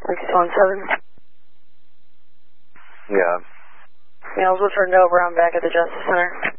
617. Yeah. Males will turn over. I'm back at the Justice Center.